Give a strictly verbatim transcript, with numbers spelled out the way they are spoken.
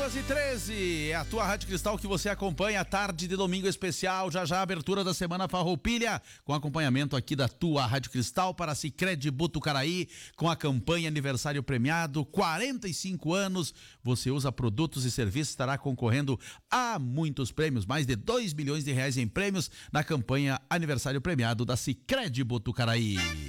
duas e treze, é a tua Rádio Cristal que você acompanha a tarde de domingo especial, já já a abertura da Semana Farroupilha, com acompanhamento aqui da tua Rádio Cristal para a Sicredi Botucaraí, com a campanha aniversário premiado, quarenta e cinco anos, você usa produtos e serviços, estará concorrendo a muitos prêmios, mais de dois milhões de reais em prêmios na campanha aniversário premiado da Sicredi Botucaraí.